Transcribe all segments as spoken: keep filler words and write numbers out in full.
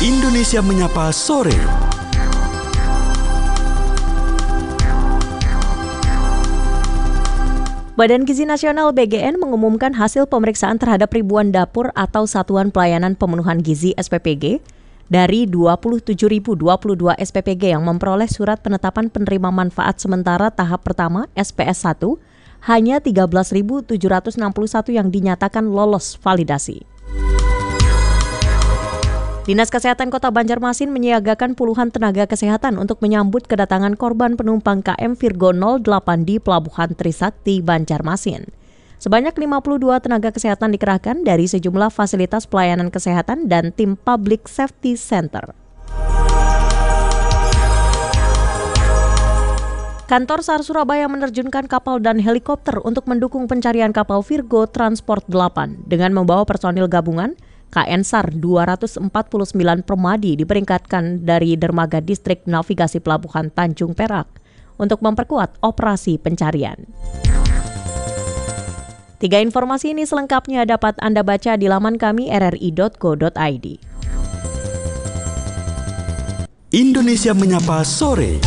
Indonesia Menyapa Sore. Badan Gizi Nasional B G N mengumumkan hasil pemeriksaan terhadap ribuan dapur atau Satuan Pelayanan Pemenuhan Gizi S P P G. Dari dua puluh tujuh ribu dua puluh dua S P P G yang memperoleh surat penetapan penerima manfaat sementara tahap pertama S P S satu, hanya tiga belas ribu tujuh ratus enam puluh satu yang dinyatakan lolos validasi. Dinas Kesehatan Kota Banjarmasin menyiagakan puluhan tenaga kesehatan untuk menyambut kedatangan korban penumpang K M Virgo nol delapan di Pelabuhan Trisakti, Banjarmasin. Sebanyak lima puluh dua tenaga kesehatan dikerahkan dari sejumlah fasilitas pelayanan kesehatan dan tim Public Safety Center. Kantor SAR Surabaya menerjunkan kapal dan helikopter untuk mendukung pencarian kapal Virgo Transport delapan dengan membawa personil gabungan. K N SAR dua ratus empat puluh sembilan Permadi diperingkatkan dari Dermaga Distrik Navigasi Pelabuhan Tanjung Perak untuk memperkuat operasi pencarian. Tiga informasi ini selengkapnya dapat Anda baca di laman kami r r i dot co dot i d. Indonesia Menyapa Sore.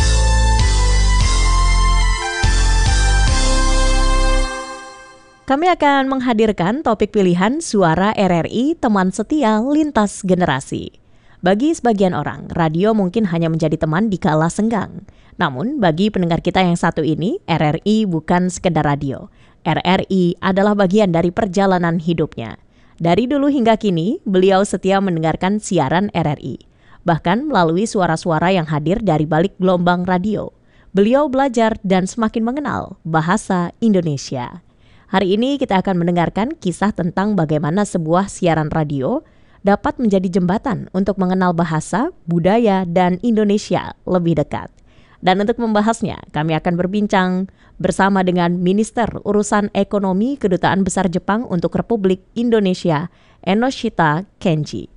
Kami akan menghadirkan topik pilihan Suara R R I Teman Setia Lintas Generasi. Bagi sebagian orang, radio mungkin hanya menjadi teman di kala senggang. Namun, bagi pendengar kita yang satu ini, R R I bukan sekedar radio. R R I adalah bagian dari perjalanan hidupnya. Dari dulu hingga kini, beliau setia mendengarkan siaran R R I. Bahkan melalui suara-suara yang hadir dari balik gelombang radio. Beliau belajar dan semakin mengenal bahasa Indonesia. Hari ini kita akan mendengarkan kisah tentang bagaimana sebuah siaran radio dapat menjadi jembatan untuk mengenal bahasa, budaya, dan Indonesia lebih dekat. Dan untuk membahasnya, kami akan berbincang bersama dengan Minister Urusan Ekonomi Kedutaan Besar Jepang untuk Republik Indonesia, Enoshita Kenji.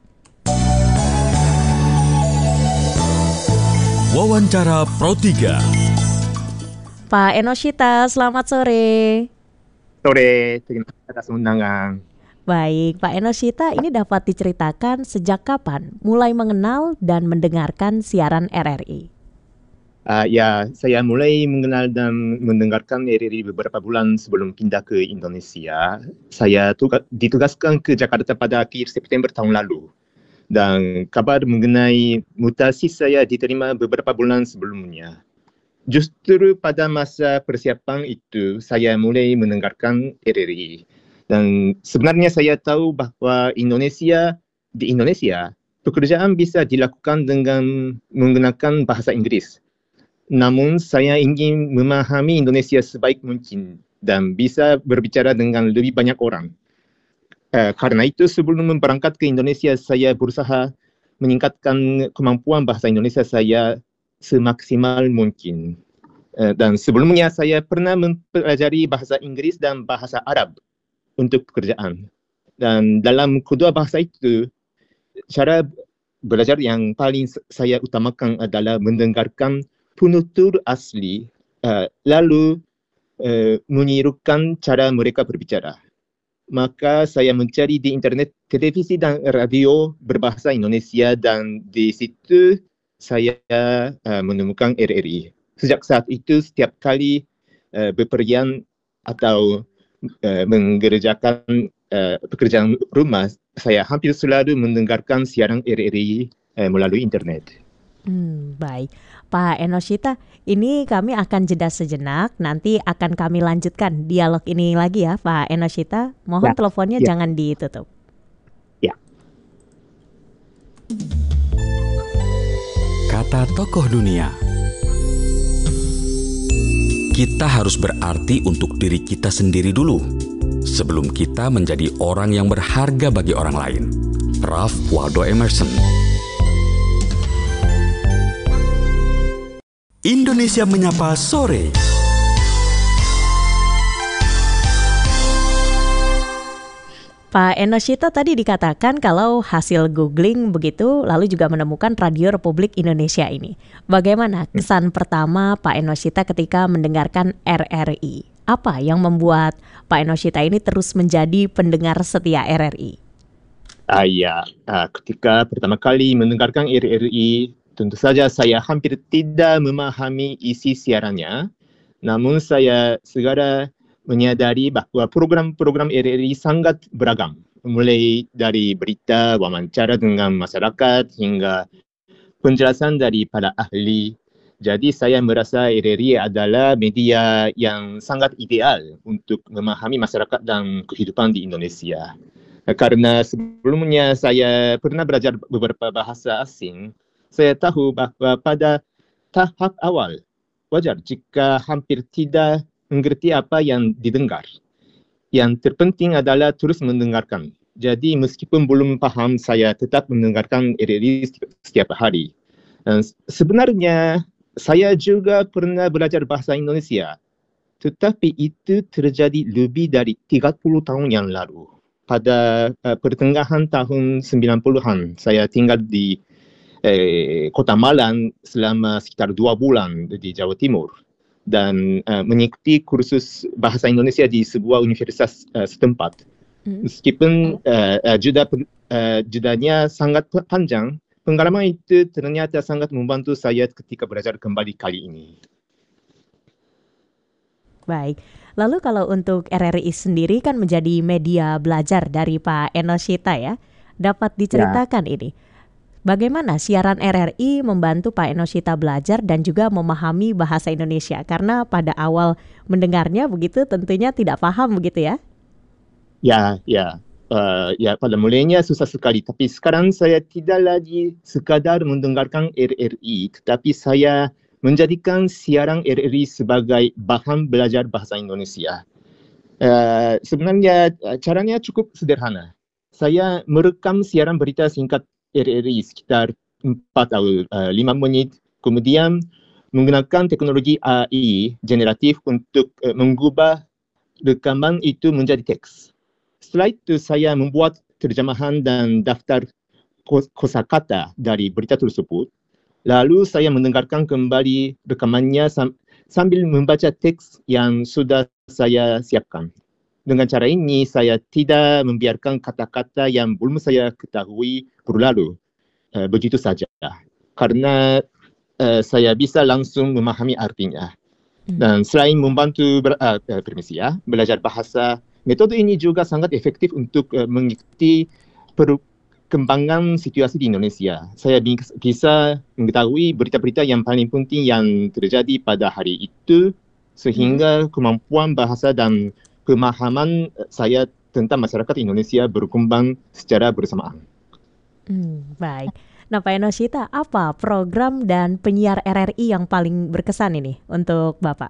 Wawancara Pro tiga. Pak Enoshita, selamat sore. Sore, terima kasih atas undangan. Baik, Pak Enoshita, ini dapat diceritakan sejak kapan mulai mengenal dan mendengarkan siaran R R I? Uh, ya, saya mulai mengenal dan mendengarkan R R I beberapa bulan sebelum pindah ke Indonesia. Saya tuga- ditugaskan ke Jakarta pada akhir September tahun lalu. Dan kabar mengenai mutasi saya diterima beberapa bulan sebelumnya. Justru pada masa persiapan itu, saya mulai mendengarkan R R I. Dan sebenarnya saya tahu bahawa Indonesia, di Indonesia, pekerjaan bisa dilakukan dengan menggunakan bahasa Inggeris. Namun, saya ingin memahami Indonesia sebaik mungkin dan bisa berbicara dengan lebih banyak orang. Uh, karena itu, sebelum berangkat ke Indonesia, saya berusaha meningkatkan kemampuan bahasa Indonesia saya semaksimal mungkin. Uh, dan sebelumnya saya pernah mempelajari bahasa Inggeris dan bahasa Arab untuk pekerjaan. Dan dalam kedua bahasa itu, cara belajar yang paling saya utamakan adalah mendengarkan penutur asli, uh, lalu uh, menirukan cara mereka berbicara. Maka saya mencari di internet televisi dan radio berbahasa Indonesia dan di situ saya uh, menemukan R R I. Sejak saat itu, setiap kali uh, bepergian atau uh, mengerjakan uh, pekerjaan rumah, saya hampir selalu mendengarkan siaran R R I uh, melalui internet. Hmm, baik. Pak Enoshita, ini kami akan jeda sejenak, nanti akan kami lanjutkan dialog ini lagi ya Pak Enoshita. Mohon ya, teleponnya ya. Jangan ditutup. Ya. Kata tokoh dunia. Kita harus berarti untuk diri kita sendiri dulu, sebelum kita menjadi orang yang berharga bagi orang lain. Ralph Waldo Emerson. Indonesia Menyapa Sore. Pak Enoshita, tadi dikatakan kalau hasil googling begitu, lalu juga menemukan Radio Republik Indonesia ini. Bagaimana kesan pertama Pak Enoshita ketika mendengarkan R R I? Apa yang membuat Pak Enoshita ini terus menjadi pendengar setia R R I? Ah, ya, ah, ketika pertama kali mendengarkan R R I, tentu saja saya hampir tidak memahami isi siarannya. Namun saya segera menyadari bahawa program-program R R I sangat beragam. Mulai dari berita, wawancara dengan masyarakat hingga penjelasan dari para ahli. Jadi saya merasa R R I adalah media yang sangat ideal untuk memahami masyarakat dan kehidupan di Indonesia. Karena sebelumnya saya pernah belajar beberapa bahasa asing, saya tahu bahawa pada tahap awal wajar jika hampir tidak mengerti apa yang didengar. Yang terpenting adalah terus mendengarkan. Jadi meskipun belum paham, saya tetap mendengarkan R R I setiap hari. Dan sebenarnya saya juga pernah belajar bahasa Indonesia, tetapi itu terjadi lebih dari tiga puluh tahun yang lalu. Pada uh, pertengahan tahun sembilan puluhan, saya tinggal di eh, Kota Malang selama sekitar dua bulan di Jawa Timur dan uh, mengikuti kursus bahasa Indonesia di sebuah universitas uh, setempat. Hmm. Meskipun uh, uh, jeda, uh, jedanya sangat panjang, pengalaman itu ternyata sangat membantu saya ketika belajar kembali kali ini. Baik, lalu kalau untuk R R I sendiri kan menjadi media belajar dari Pak Enoshita ya, dapat diceritakan ya. Ini bagaimana siaran R R I membantu Pak Enoshita belajar dan juga memahami bahasa Indonesia? Karena pada awal mendengarnya begitu tentunya tidak paham begitu ya? Ya, ya. Uh, ya, pada mulanya susah sekali. Tapi sekarang saya tidak lagi sekadar mendengarkan R R I, tetapi saya menjadikan siaran R R I sebagai bahan belajar bahasa Indonesia. Uh, sebenarnya caranya cukup sederhana. Saya merekam siaran berita singkat R R I sekitar empat atau lima menit, kemudian menggunakan teknologi A I generatif untuk uh, mengubah rekaman itu menjadi teks. Setelah itu saya membuat terjemahan dan daftar kosakata dari berita tersebut. Lalu saya mendengarkan kembali rekamannya sambil membaca teks yang sudah saya siapkan. Dengan cara ini, saya tidak membiarkan kata-kata yang belum saya ketahui berlalu uh, begitu saja. Karena uh, saya bisa langsung memahami artinya. Dan selain membantu ber, uh, permisi ya, belajar bahasa, metode ini juga sangat efektif untuk uh, mengikuti perkembangan situasi di Indonesia. Saya bisa mengetahui berita-berita yang paling penting yang terjadi pada hari itu, sehingga kemampuan bahasa dan pemahaman saya tentang masyarakat Indonesia berkembang secara bersamaan. Hmm, baik. Nah, Pak Enoshita, apa program dan penyiar R R I yang paling berkesan ini untuk Bapak?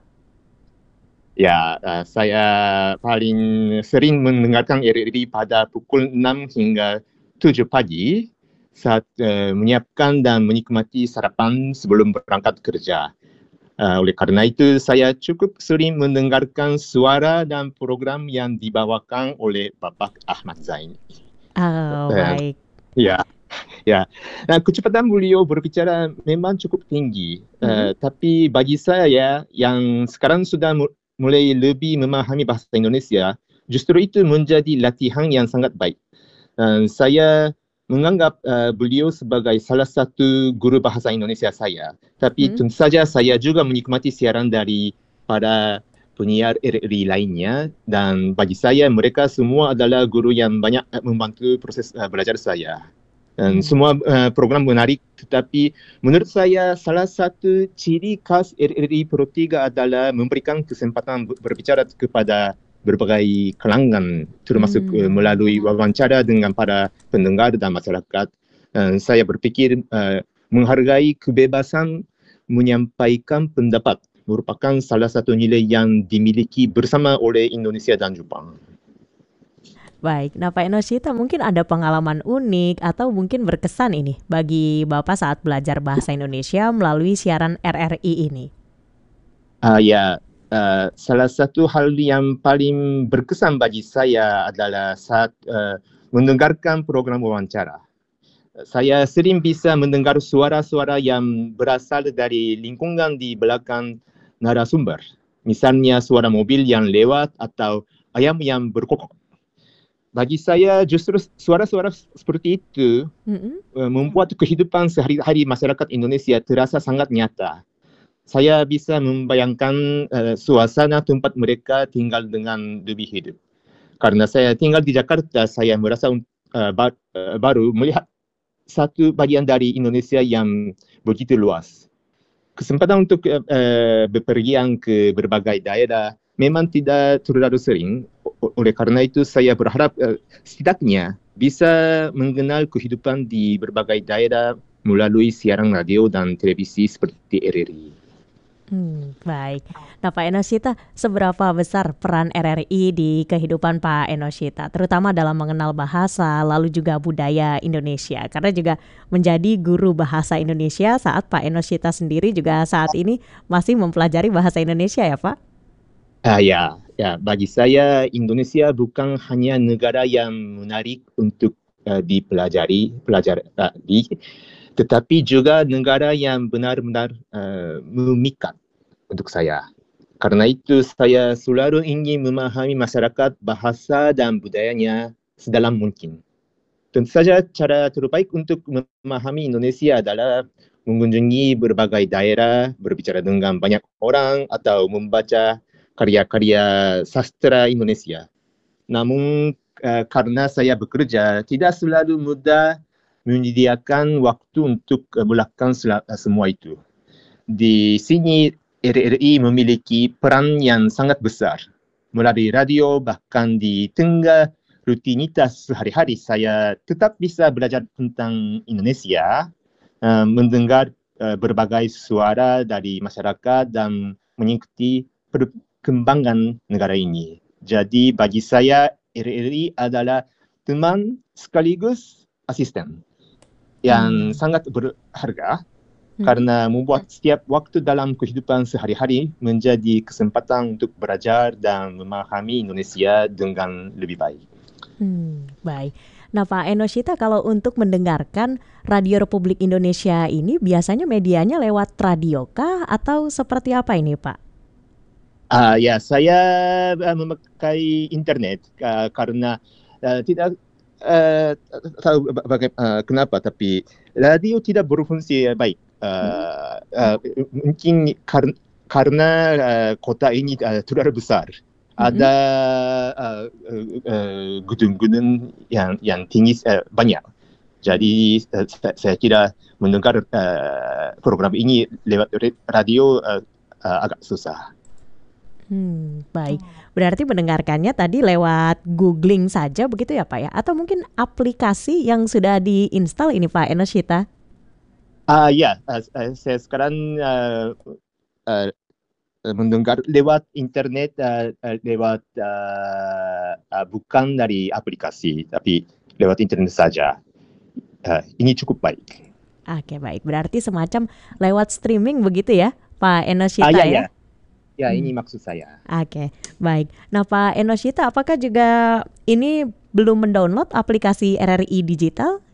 Ya, uh, saya paling sering mendengarkan R R I pada pukul enam hingga tujuh pagi saat uh, menyiapkan dan menikmati sarapan sebelum berangkat kerja. Uh, oleh karena itu, saya cukup sering mendengarkan suara dan program yang dibawakan oleh Bapak Ahmad Zaini. Oh, uh, baik. Ya, ya. Nah, kecepatan beliau berbicara memang cukup tinggi. Mm-hmm. Uh, tapi bagi saya yang sekarang sudah mulai lebih memahami bahasa Indonesia, justru itu menjadi latihan yang sangat baik. Uh, saya menganggap uh, beliau sebagai salah satu guru bahasa Indonesia saya. Tapi hmm. tentu saja saya juga menikmati siaran dari para penyiar R R I lainnya. Dan bagi saya, mereka semua adalah guru yang banyak membantu proses uh, belajar saya. Dan hmm. semua uh, program menarik, tetapi menurut saya salah satu ciri khas R R I Pro tiga adalah memberikan kesempatan berbicara kepada berbagai kalangan, termasuk hmm. uh, melalui wawancara dengan para pendengar dan masyarakat. Uh, saya berfikir uh, menghargai kebebasan menyampaikan pendapat merupakan salah satu nilai yang dimiliki bersama oleh Indonesia dan Jepang. Baik, nah Pak Enoshita, mungkin ada pengalaman unik atau mungkin berkesan ini bagi Bapak saat belajar bahasa Indonesia melalui siaran R R I ini? Uh, ya, uh, salah satu hal yang paling berkesan bagi saya adalah saat uh, mendengarkan program wawancara. Saya sering bisa mendengar suara-suara yang berasal dari lingkungan di belakang narasumber. Misalnya suara mobil yang lewat atau ayam yang berkokok. bagi saya justru suara-suara seperti itu Mm-mm. uh, membuat kehidupan sehari-hari masyarakat Indonesia terasa sangat nyata. Saya bisa membayangkan uh, suasana tempat mereka tinggal dengan lebih hidup. Karena saya tinggal di Jakarta, saya merasa uh, ba- uh, baru melihat satu bagian dari Indonesia yang begitu luas. Kesempatan untuk uh, uh, berpergian ke berbagai daerah memang tidak terlalu sering. O- Oleh karena itu, saya berharap uh, setidaknya bisa mengenal kehidupan di berbagai daerah melalui siaran radio dan televisi seperti R R I. Hmm, baik. Nah, Pak Enoshita, seberapa besar peran R R I di kehidupan Pak Enoshita, terutama dalam mengenal bahasa, lalu juga budaya Indonesia? Karena juga menjadi guru bahasa Indonesia saat Pak Enoshita sendiri juga saat ini masih mempelajari bahasa Indonesia ya, Pak? Ah ya, ya bagi saya Indonesia bukan hanya negara yang menarik untuk uh, dipelajari, pelajar, uh, di, tetapi juga negara yang benar-benar uh, memikat untuk saya. Karena itu saya selalu ingin memahami masyarakat, bahasa dan budayanya sedalam mungkin. Tentu saja cara terbaik untuk memahami Indonesia adalah mengunjungi berbagai daerah, berbicara dengan banyak orang atau membaca karya-karya sastra Indonesia. Namun uh, karena saya bekerja, tidak selalu mudah menyediakan waktu untuk uh, melakukan semua itu. Di sini R R I memiliki peran yang sangat besar. Melalui radio, bahkan di tengah rutinitas sehari-hari, saya tetap bisa belajar tentang Indonesia, uh, mendengar uh, berbagai suara dari masyarakat dan mengikuti perkembangan negara ini. Jadi bagi saya, R R I adalah teman sekaligus asisten yang Hmm. sangat berharga. Hmm. Karena membuat setiap waktu dalam kehidupan sehari-hari menjadi kesempatan untuk belajar dan memahami Indonesia dengan lebih baik. Hmm, baik. Nah, Pak Enoshita, kalau untuk mendengarkan Radio Republik Indonesia ini biasanya medianya lewat radio kah atau seperti apa ini, Pak? Uh, ya, saya uh, memakai internet uh, karena uh, tidak uh, tahu baga- uh, kenapa, tapi radio tidak berfungsi baik. Uh, uh, mungkin kar- karena uh, kota ini uh, terlalu besar. Ada uh, uh, uh, gedung-gedung yang yang tinggi uh, banyak. Jadi uh, saya kira mendengar uh, program ini lewat radio uh, uh, agak susah. Hmm, baik. Berarti mendengarkannya tadi lewat googling saja begitu ya, Pak ya? Atau mungkin aplikasi yang sudah diinstal ini, Pak Enoshita? Ah uh, ya, uh, uh, saya sekarang uh, uh, mendengar lewat internet, uh, uh, lewat uh, uh, bukan dari aplikasi, tapi lewat internet saja. Uh, ini cukup baik. Oke, baik. Berarti semacam lewat streaming begitu ya, Pak Enoshita ah, ya, ya? ya. Ya, Hmm. ini maksud saya. Oke, baik. Nah, Pak Enoshita, apakah juga ini belum mendownload aplikasi R R I digital?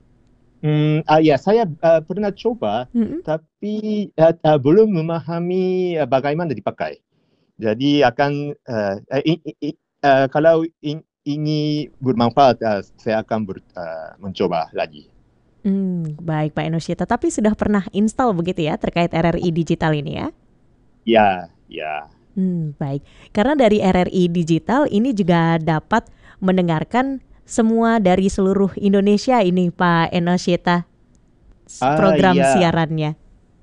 Hmm, ah, ya, saya uh, pernah coba, Mm-mm. tapi uh, uh, belum memahami uh, bagaimana dipakai. Jadi akan uh, uh, i, i, uh, kalau in, ini bermanfaat, uh, saya akan ber, uh, mencoba lagi. Hmm, baik Pak Enoshita. Tapi sudah pernah install begitu ya terkait R R I digital ini ya? Ya, ya. Hmm, baik. Karena dari R R I digital ini juga dapat mendengarkan semua dari seluruh Indonesia ini, Pak Enoshita, Ah, program ya. siarannya.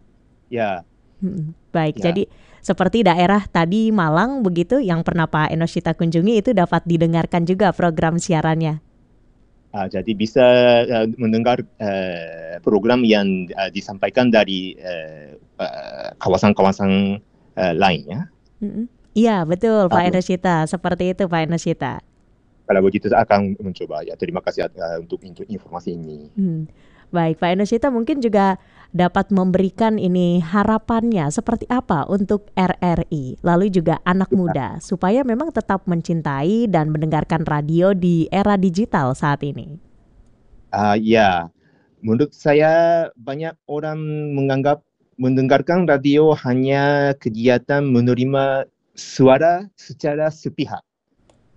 Ya. Hmm, baik. Ya. Jadi seperti daerah tadi Malang begitu yang pernah Pak Enoshita kunjungi itu dapat didengarkan juga program siarannya. Uh, jadi bisa uh, mendengar uh, program yang uh, disampaikan dari uh, uh, kawasan-kawasan uh, lain ya. Iya, betul Pak Uh, Enoshita. Seperti itu Pak Enoshita. Kalau begitu saya akan mencoba ya. Terima kasih uh, untuk, untuk informasi ini. Hmm. Baik, Pak Enoshita mungkin juga dapat memberikan ini harapannya seperti apa untuk R R I, lalu juga anak muda, supaya memang tetap mencintai dan mendengarkan radio di era digital saat ini. Uh, ya, menurut saya banyak orang menganggap mendengarkan radio hanya kegiatan menerima suara secara sepihak.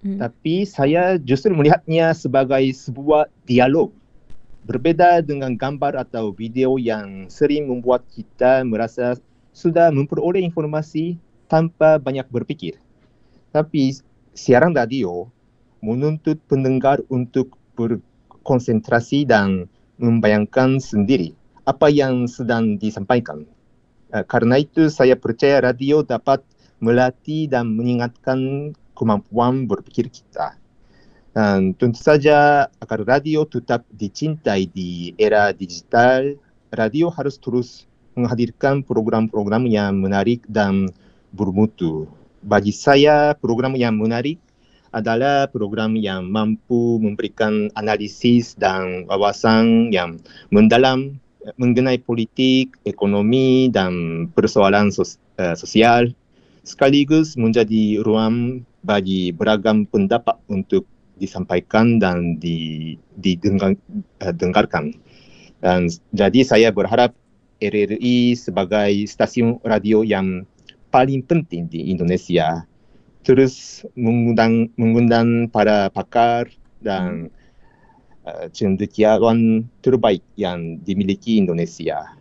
Hmm. Tapi saya justru melihatnya sebagai sebuah dialog. Berbeda dengan gambar atau video yang sering membuat kita merasa sudah memperoleh informasi tanpa banyak berpikir. Tapi siaran radio menuntut pendengar untuk berkonsentrasi dan membayangkan sendiri apa yang sedang disampaikan. Uh, karena itu saya percaya radio dapat melatih dan meningkatkan kemampuan berpikir kita. Dan tentu saja agar radio tetap dicintai di era digital, radio harus terus menghadirkan program-program yang menarik dan bermutu. Bagi saya, program yang menarik adalah program yang mampu memberikan analisis dan wawasan yang mendalam mengenai politik, ekonomi dan persoalan sos- uh, sosial, sekaligus menjadi ruang bagi beragam pendapat untuk disampaikan dan di, didengarkan. Dan jadi saya berharap R R I sebagai stasiun radio yang paling penting di Indonesia terus mengundang mengundang para pakar dan uh, cendekiawan terbaik yang dimiliki Indonesia.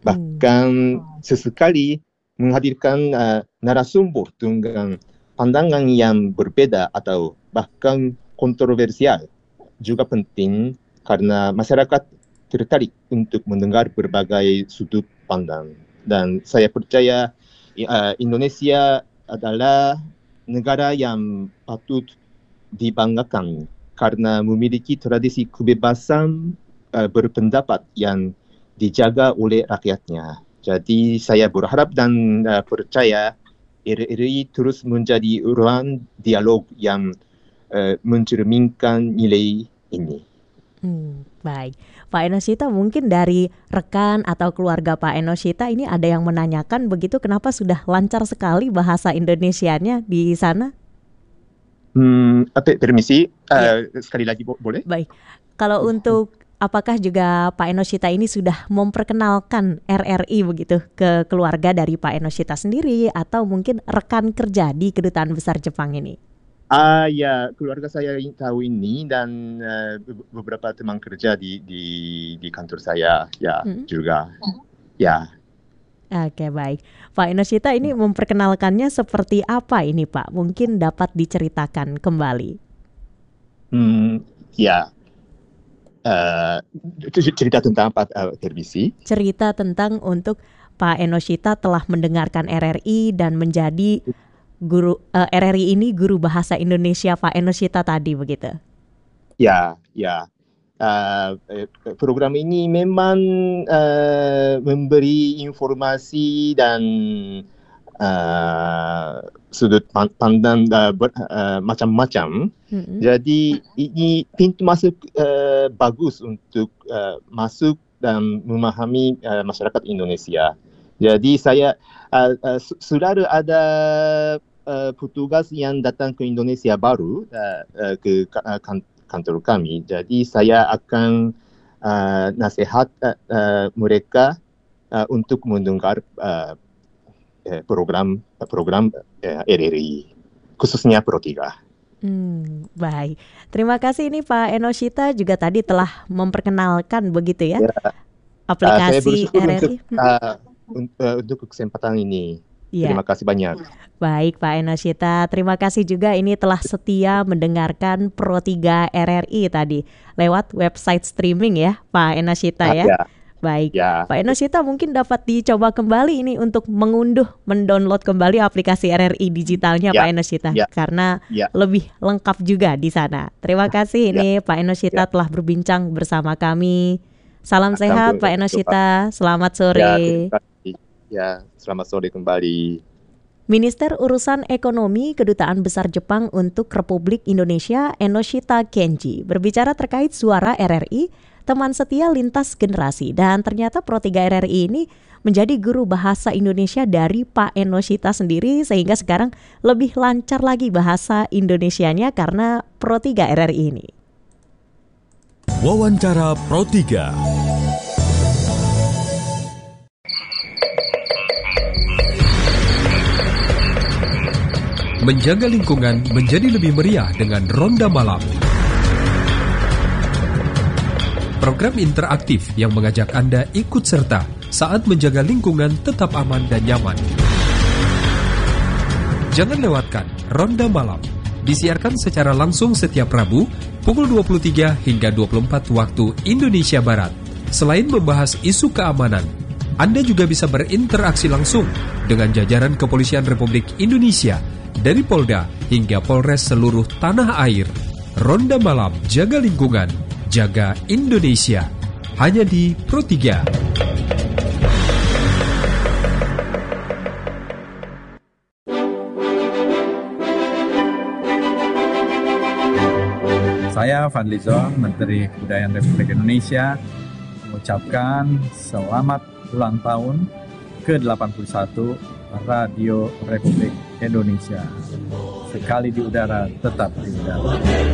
Bahkan hmm. sesekali menghadirkan uh, narasumber dengan pandangan yang berbeda atau bahkan kontroversial juga penting karena masyarakat tertarik untuk mendengar berbagai sudut pandang. Dan saya percaya uh, Indonesia adalah negara yang patut dibanggakan karena memiliki tradisi kebebasan uh, berpendapat yang dijaga oleh rakyatnya. Jadi saya berharap dan uh, percaya R R I terus menjadi ruang dialog yang uh, mencerminkan nilai ini. Hmm, baik, Pak Enoshita, mungkin dari rekan atau keluarga Pak Enoshita ini ada yang menanyakan begitu, kenapa sudah lancar sekali bahasa Indonesianya di sana? Hmm, permisi, uh, ya. Sekali lagi boleh? Baik, kalau untuk apakah juga Pak Enoshita ini sudah memperkenalkan R R I begitu ke keluarga dari Pak Enoshita sendiri atau mungkin rekan kerja di Kedutaan Besar Jepang ini? Ah ya, keluarga saya tahu ini dan uh, beberapa teman kerja di di di kantor saya ya hmm. juga. Ya. Oke, baik. Pak Enoshita ini memperkenalkannya seperti apa ini, Pak? Mungkin dapat diceritakan kembali. Hmm, ya. Uh, cerita tentang apa, uh, permisi? Cerita tentang untuk Pak Enoshita telah mendengarkan R R I dan menjadi guru uh, R R I ini guru bahasa Indonesia Pak Enoshita tadi begitu. Ya, ya. Uh, program ini memang uh, memberi informasi dan uh, sudut pandang uh, ber, uh, macam-macam. Mm-hmm. Jadi ini pintu masuk uh, bagus untuk uh, masuk dan memahami uh, masyarakat Indonesia. Jadi saya uh, uh, sudah ada uh, petugas yang datang ke Indonesia baru uh, uh, ke uh, kan- kantor kami. Jadi saya akan uh, nasihat uh, uh, mereka uh, untuk mendengar uh, program program uh, R R I khususnya Pro tiga. Hmm, baik. Terima kasih ini Pak Enoshita juga tadi telah memperkenalkan begitu ya, ya. aplikasi uh, R R I. Untuk, uh, untuk, untuk kesempatan ini. Ya. Terima kasih banyak. Baik Pak Enoshita, terima kasih juga ini telah setia mendengarkan Pro tiga R R I tadi lewat website streaming ya Pak Enoshita ya. ya. Baik, ya. Pak Enoshita mungkin dapat dicoba kembali ini untuk mengunduh, mendownload kembali aplikasi R R I digitalnya ya. Pak Enoshita ya. Karena ya. lebih lengkap juga di sana. Terima kasih ini ya. Pak Enoshita ya. telah berbincang bersama kami. Salam Akan sehat Pak Enoshita, selamat sore. Ya, Ya, selamat sore kembali. Minister Urusan Ekonomi Kedutaan Besar Jepang untuk Republik Indonesia Enoshita Kenji berbicara terkait suara R R I, teman setia lintas generasi. Dan ternyata Pro tiga R R I ini menjadi guru bahasa Indonesia dari Pak Enoshita sendiri, sehingga sekarang lebih lancar lagi bahasa Indonesianya karena Pro tiga R R I ini. Wawancara Pro tiga. Menjaga lingkungan menjadi lebih meriah dengan Ronda Malam. Program interaktif yang mengajak Anda ikut serta saat menjaga lingkungan tetap aman dan nyaman. Jangan lewatkan Ronda Malam. Disiarkan secara langsung setiap Rabu pukul dua puluh tiga hingga dua puluh empat waktu Indonesia Barat. Selain membahas isu keamanan, Anda juga bisa berinteraksi langsung dengan jajaran Kepolisian Republik Indonesia dari Polda hingga Polres seluruh tanah air. Ronda Malam, jaga lingkungan, jaga Indonesia. Hanya di Pro tiga. Saya Fadli Zon, Menteri Kebudayaan Republik Indonesia, mengucapkan selamat ulang tahun ke delapan puluh satu Radio Republik Indonesia. Sekali di udara, tetap di udara.